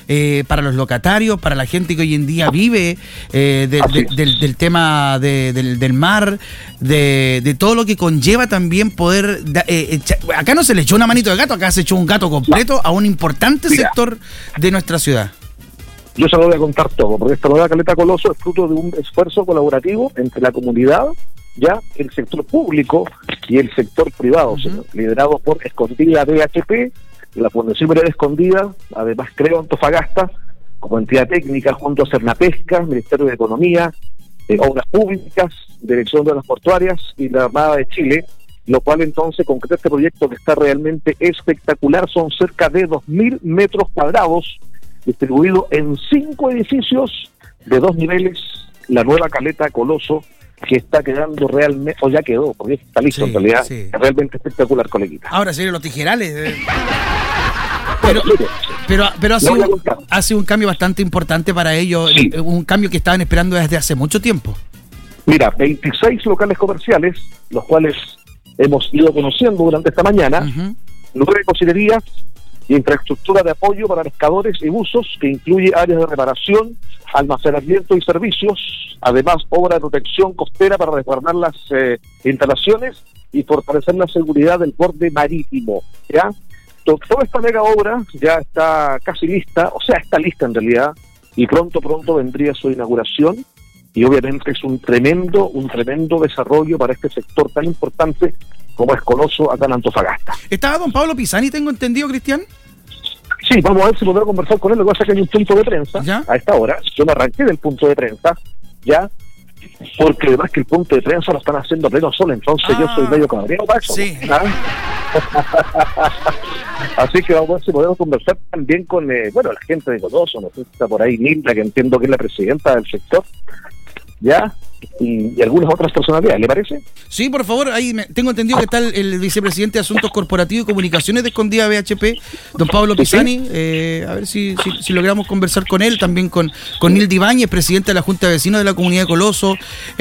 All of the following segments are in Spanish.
para los locatarios, para la gente que hoy en día vive del tema del mar, de todo lo que conlleva también poder... acá no se le echó una manito de gato, acá se echó un gato completo a un importante sector de nuestra ciudad. Yo se lo voy a contar todo, porque esta nueva caleta Coloso es fruto de un esfuerzo colaborativo entre la comunidad, ya el sector público y el sector privado, liderado por Escondida BHP, la Fundación Minera Escondida, además creo Antofagasta, como entidad técnica, junto a Cernapesca, Ministerio de Economía, Obras Públicas, Dirección de las Portuarias y la Armada de Chile, lo cual entonces concreta este proyecto que está realmente espectacular. Son cerca de 2.000 metros cuadrados, distribuido en 5 edificios de 2 niveles, la nueva caleta Coloso, que está quedando realmente, o ya quedó, porque está listo en realidad, es realmente espectacular, coleguita. Ahora serían los tijerales. Pero ha sido un cambio bastante importante para ellos, un cambio que estaban esperando desde hace mucho tiempo. Mira, 26 locales comerciales, los cuales hemos ido conociendo durante esta mañana, 9 cocinerías, y infraestructura de apoyo para pescadores y buzos, que incluye áreas de reparación, almacenamiento y servicios, además obra de protección costera para resguardar las instalaciones y fortalecer la seguridad del borde marítimo, ¿ya? Toda esta mega obra ya está casi lista, o sea, está lista en realidad, y pronto vendría su inauguración, y obviamente es un tremendo desarrollo para este sector tan importante como es Coloso acá en Antofagasta. ¿Estaba don Pablo Pisani, tengo entendido, Cristian? Sí, vamos a ver si podemos conversar con él. Lo que pasa es que hay un punto de prensa a esta hora. Yo me arranqué del punto de prensa, ya, porque además que el punto de prensa lo están haciendo a pleno sol, entonces yo soy medio cabreado para eso. Sí. Así que vamos a ver si podemos conversar también con, la gente de Coloso, no sé si está por ahí Nilda, que entiendo que es la presidenta del sector, ya, y algunas otras personalidades, ¿le parece? Sí, por favor, ahí tengo entendido que está el vicepresidente de Asuntos Corporativos y Comunicaciones de Escondida BHP, don Pablo Pisani, a ver si logramos conversar con él, también con Nilda Ibáñez, presidente de la Junta de Vecinos de la Comunidad de Coloso,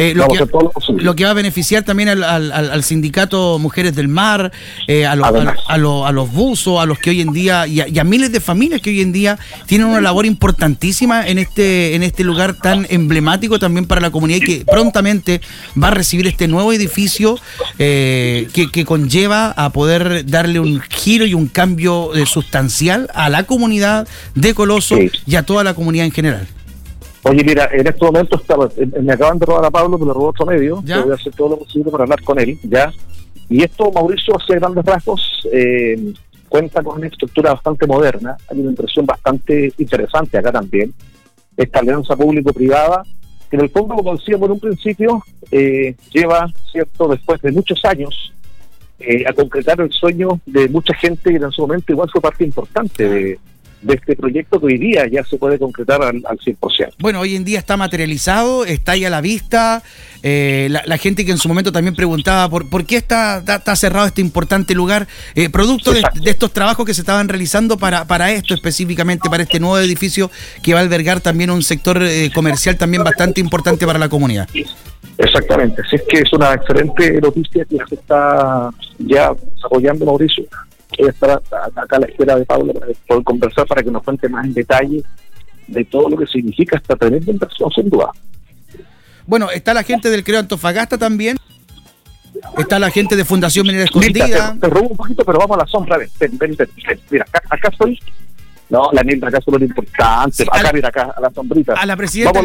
lo que va a beneficiar también al sindicato Mujeres del Mar, a los buzos, a los que hoy en día, y a miles de familias que hoy en día tienen una labor importantísima en este lugar tan emblemático también para la comunidad, y que prontamente va a recibir este nuevo edificio que conlleva a poder darle un giro y un cambio sustancial a la comunidad de Coloso y a toda la comunidad en general. Oye, mira, en este momento me acaban de robar a Pablo, me lo robó otro medio. Yo voy a hacer todo lo posible para hablar con él, ¿ya? Y esto, Mauricio, hace grandes rasgos, cuenta con una estructura bastante moderna, hay una impresión bastante interesante acá también, esta alianza público-privada, que en el fondo, como decíamos en un principio, lleva, ¿cierto?, después de muchos años, a concretar el sueño de mucha gente, que en su momento igual fue parte importante de este proyecto, que hoy día ya se puede concretar al 100%. Bueno, hoy en día está materializado, está ahí a la vista. La gente que en su momento también preguntaba por qué está cerrado este importante lugar, producto de estos trabajos que se estaban realizando para esto específicamente, para este nuevo edificio que va a albergar también un sector comercial también bastante importante para la comunidad. Exactamente, así es que es una excelente noticia que se está ya desarrollando, Mauricio. Voy a estar acá a la espera de Pablo para poder conversar, para que nos cuente más en detalle de todo lo que significa esta tremenda inversión, sin duda. Bueno, está la gente del Creo Antofagasta también, está la gente de Fundación Minera Escondida. Te robo un poquito, pero vamos a la sombra. Ven. Mira, acá estoy. No, la Nilda acá es lo importante. Acá, mira, acá, a la sombrita. A la presidenta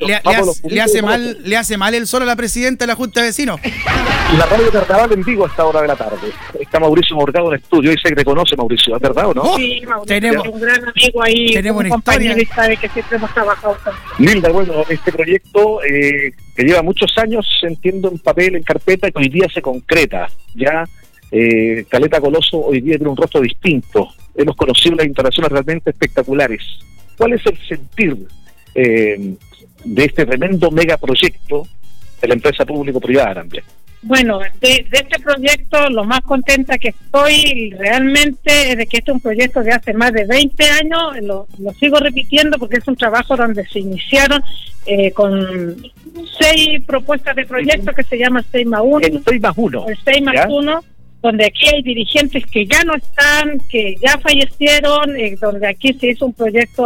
le hace mal el sol a la presidenta de la Junta de Vecinos. La radio Carnaval en vivo a esta hora de la tarde. Está Mauricio Morgado en estudio y se reconoce, Mauricio, ¿es verdad o no? Sí, Mauricio, tenemos un gran amigo ahí, tenemos un compañero y sabe que siempre hemos trabajado también. Nilda, bueno, este proyecto que lleva muchos años, entiendo, en papel, en carpeta, que hoy día se concreta, ya. Caleta Coloso hoy día tiene un rostro distinto. Hemos conocido las instalaciones realmente espectaculares. ¿Cuál es el sentir de este tremendo megaproyecto de la empresa público-privada también? Bueno, de este proyecto lo más contenta que estoy realmente es de que este es un proyecto de hace más de 20 años, lo sigo repitiendo porque es un trabajo donde se iniciaron con 6 propuestas de proyecto que se llama 6+1. El 6+1. El 6+1. Donde aquí hay dirigentes que ya no están, que ya fallecieron, donde aquí se hizo un proyecto